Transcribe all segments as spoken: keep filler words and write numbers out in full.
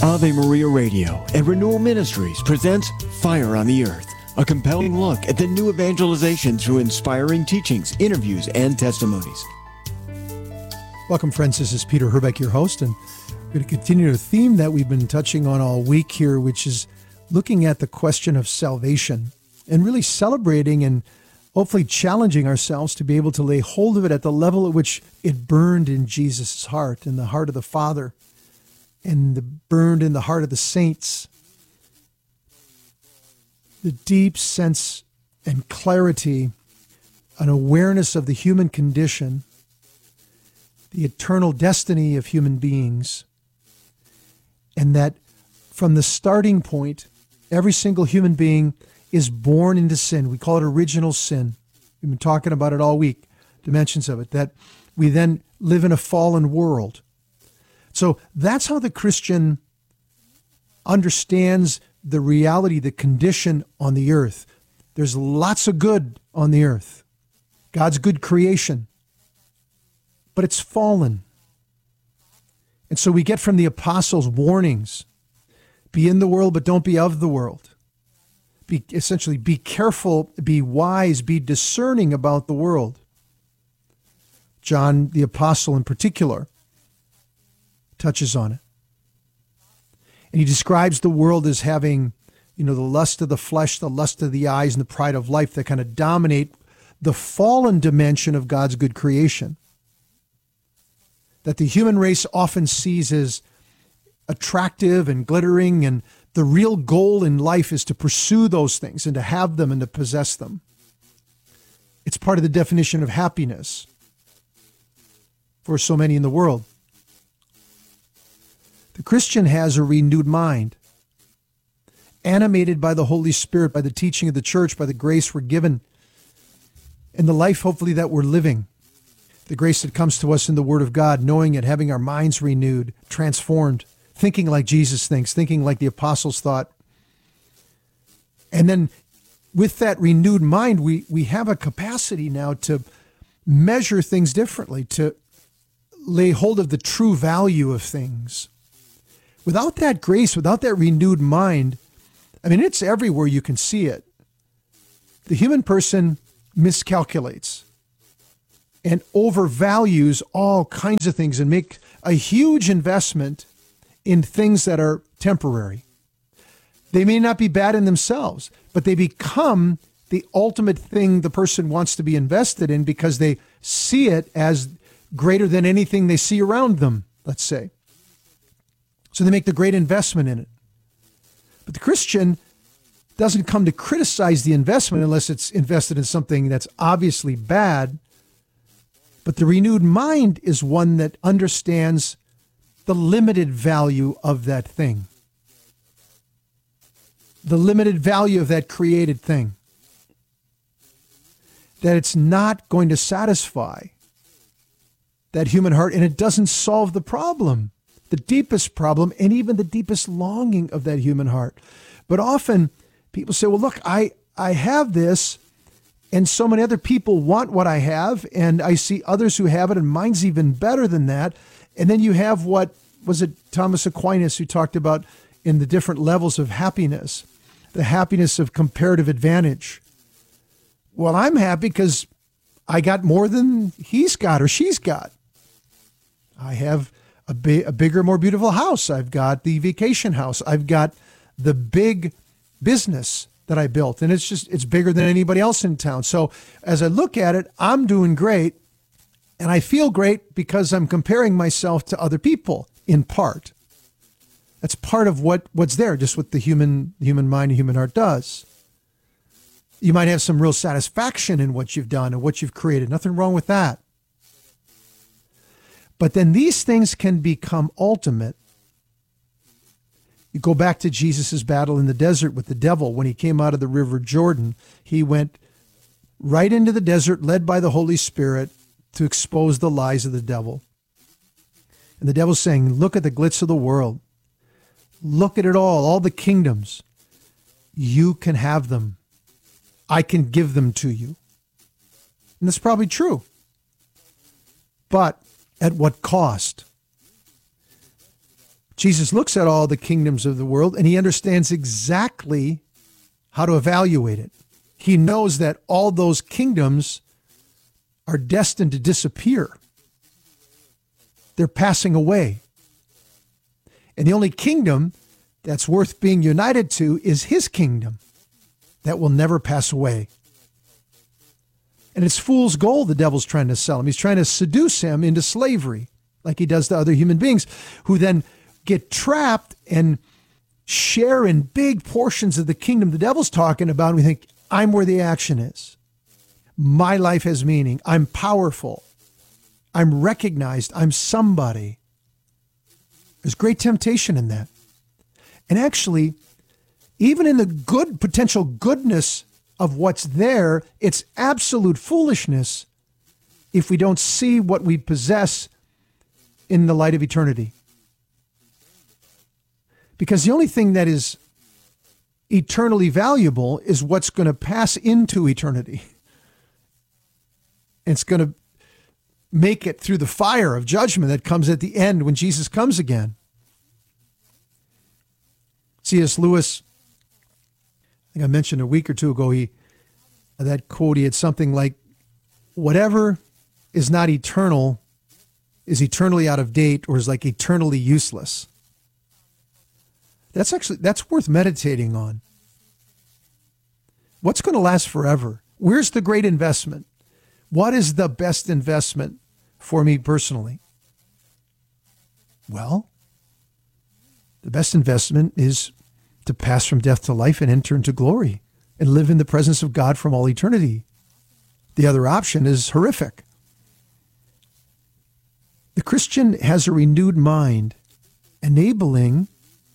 Ave Maria Radio and Renewal Ministries presents Fire on the Earth, a compelling look at the new evangelization through inspiring teachings, interviews, and testimonies. Welcome, friends. This is Peter Herbeck, your host, and we're going to continue a theme that we've been touching on all week here, which is looking at the question of salvation and really celebrating and hopefully challenging ourselves to be able to lay hold of it at the level at which it burned in Jesus' heart, in the heart of the Father, and the burned in the heart of the saints. The deep sense and clarity, an awareness of the human condition, the eternal destiny of human beings, and that from the starting point, every single human being is born into sin. We call it original sin. We've been talking about it all week, dimensions of it, that we then live in a fallen world. So that's how the Christian understands the reality, the condition on the earth. There's lots of good on the earth. God's good creation. But it's fallen. And so we get from the apostles warnings. Be in the world, but don't be of the world. Be, essentially, be careful, be wise, be discerning about the world. John, the apostle in particular, touches on it. And he describes the world as having, you know, the lust of the flesh, the lust of the eyes, and the pride of life that kind of dominate the fallen dimension of God's good creation. That the human race often sees as attractive and glittering, and the real goal in life is to pursue those things and to have them and to possess them. It's part of the definition of happiness for so many in the world. The Christian has a renewed mind, animated by the Holy Spirit, by the teaching of the church, by the grace we're given, and the life, hopefully, that we're living. The grace that comes to us in the Word of God, knowing it, having our minds renewed, transformed, thinking like Jesus thinks, thinking like the apostles thought. And then with that renewed mind, we, we have a capacity now to measure things differently, to lay hold of the true value of things. Without that grace, without that renewed mind, I mean, it's everywhere you can see it. The human person miscalculates and overvalues all kinds of things and make a huge investment in things that are temporary. They may not be bad in themselves, but they become the ultimate thing the person wants to be invested in because they see it as greater than anything they see around them, let's say. So they make the great investment in it. But the Christian doesn't come to criticize the investment unless it's invested in something that's obviously bad. But the renewed mind is one that understands the limited value of that thing, the limited value of that created thing, that it's not going to satisfy that human heart, and it doesn't solve the problem, the deepest problem, and even the deepest longing of that human heart. But often people say, well, look, I, I have this, and so many other people want what I have, and I see others who have it, and mine's even better than that. And then you have what, was it Thomas Aquinas who talked about in the different levels of happiness, the happiness of comparative advantage. Well, I'm happy because I got more than he's got or she's got. I have a, bi- a bigger, more beautiful house. I've got the vacation house. I've got the big business that I built, and it's just, it's bigger than anybody else in town. So as I look at it, I'm doing great. And I feel great because I'm comparing myself to other people in part. That's part of what, what's there, just what the human human mind and human heart does. You might have some real satisfaction in what you've done and what you've created. Nothing wrong with that. But then these things can become ultimate. You go back to Jesus' battle in the desert with the devil. When he came out of the river Jordan, he went right into the desert, led by the Holy Spirit, to expose the lies of the devil. And the devil's saying, look at the glitz of the world. Look at it all, all the kingdoms. You can have them. I can give them to you. And that's probably true. But at what cost? Jesus looks at all the kingdoms of the world and he understands exactly how to evaluate it. He knows that all those kingdoms are destined to disappear. They're passing away. And the only kingdom that's worth being united to is his kingdom that will never pass away. And it's fool's gold the devil's trying to sell him. He's trying to seduce him into slavery like he does to other human beings who then get trapped and share in big portions of the kingdom the devil's talking about. And we think, I'm where the action is. My life has meaning. I'm powerful. I'm recognized. I'm somebody. There's great temptation in that. And actually, even in the good potential goodness of what's there, it's absolute foolishness if we don't see what we possess in the light of eternity. Because the only thing that is eternally valuable is what's going to pass into eternity. It's going to make it through the fire of judgment that comes at the end when Jesus comes again. C S. Lewis, I think I mentioned a week or two ago, he that quote, he had something like, whatever is not eternal is eternally out of date or is like eternally useless. That's actually, that's worth meditating on. What's going to last forever? Where's the great investment? What is the best investment for me personally? Well, the best investment is to pass from death to life and enter into glory and live in the presence of God from all eternity. The other option is horrific. The Christian has a renewed mind, enabling,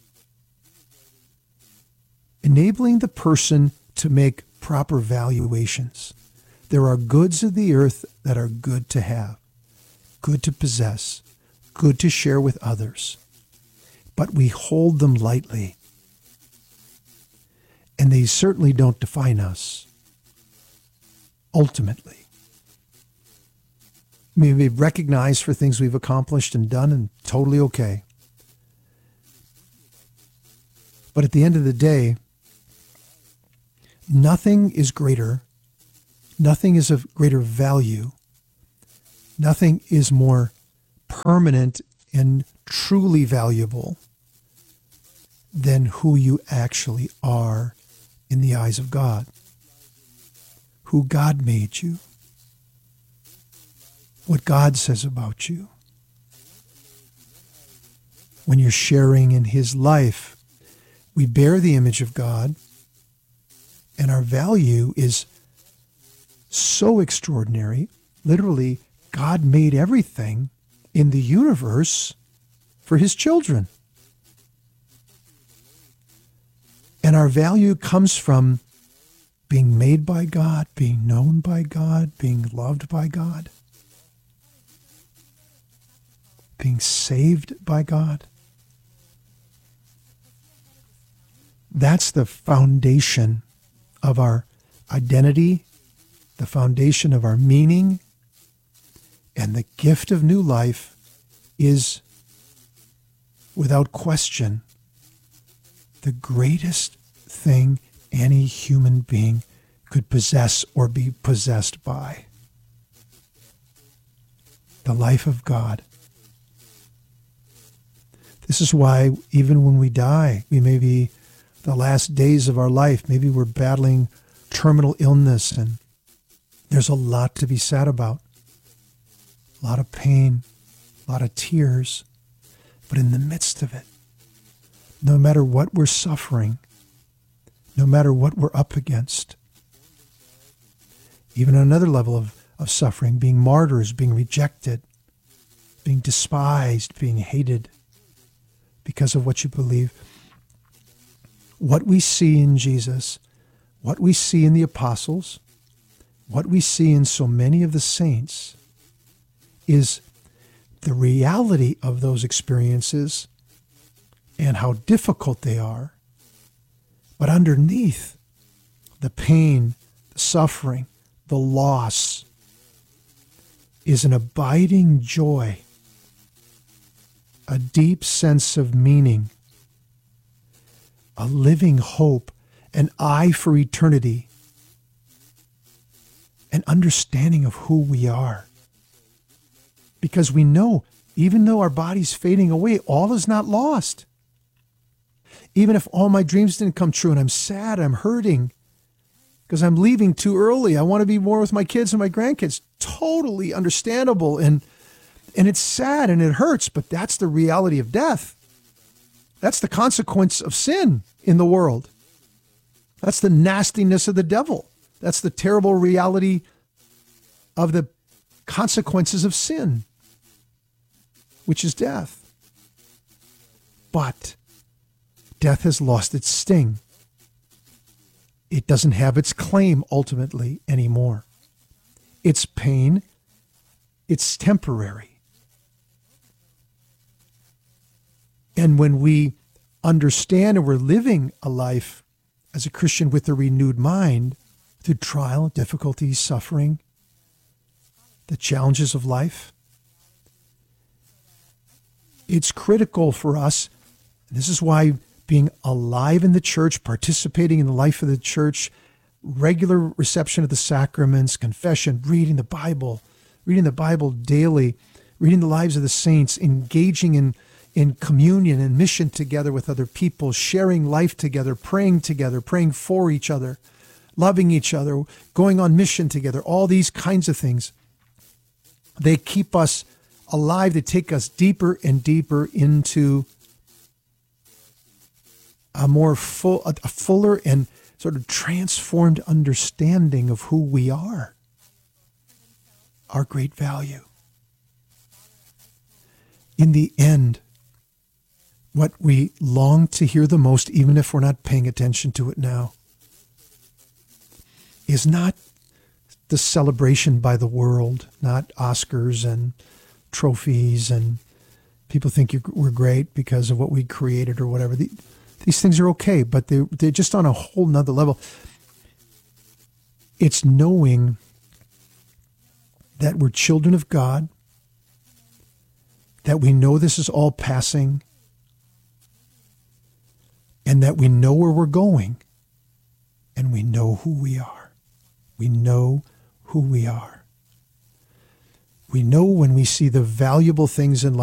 enabling the person to make proper valuations. There are goods of the earth that are good to have, good to possess, good to share with others, but we hold them lightly. And they certainly don't define us, ultimately. We may be recognized for things we've accomplished and done, and totally okay. But at the end of the day, nothing is greater, nothing is of greater value, nothing is more permanent and truly valuable than who you actually are in the eyes of God, who God made you, what God says about you. When you're sharing in his life, we bear the image of God, and our value is so extraordinary. Literally, God made everything in the universe for his children. And our value comes from being made by God, being known by God, being loved by God, being saved by God. That's the foundation of our identity, the foundation of our meaning, and the gift of new life is, without question, the greatest thing any human being could possess or be possessed by. The life of God. This is why even when we die, we may be the last days of our life, maybe we're battling terminal illness, and there's a lot to be sad about. A lot of pain, a lot of tears. But in the midst of it, no matter what we're suffering, no matter what we're up against, even on another level of, of suffering, being martyrs, being rejected, being despised, being hated because of what you believe, what we see in Jesus, what we see in the apostles, what we see in so many of the saints is the reality of those experiences and how difficult they are. But underneath the pain, the suffering, the loss is an abiding joy a deep sense of meaning, a living hope, an eye for eternity, an understanding of who we are. Because we know, even though our body's fading away, all is not lost. Even if all my dreams didn't come true and I'm sad, I'm hurting because I'm leaving too early. I want to be more with my kids and my grandkids. Totally understandable. And, and it's sad and it hurts, but that's the reality of death. That's the consequence of sin in the world. That's the nastiness of the devil. That's the terrible reality of the consequences of sin, which is death. But death has lost its sting. It doesn't have its claim ultimately anymore. Its pain, it's temporary. And when we understand and we're living a life as a Christian with a renewed mind through trial, difficulties, suffering, the challenges of life, it's critical for us. This is why being alive in the church, participating in the life of the church, regular reception of the sacraments, confession, reading the Bible, reading the Bible daily, reading the lives of the saints, engaging in, in communion and mission together with other people, sharing life together, praying together, praying for each other, loving each other, going on mission together, all these kinds of things. They keep us alive. They take us deeper and deeper into a more full, a, a fuller and sort of transformed understanding of who we are, our great value. In the end, what we long to hear the most, even if we're not paying attention to it now, is not the celebration by the world, not Oscars and trophies and people think you're, we're great because of what we created or whatever. The, These things are okay, but they're, they're just on a whole nother level. It's knowing that we're children of God, that we know this is all passing, and that we know where we're going, and we know who we are. We know who we are. We know when we see the valuable things in life.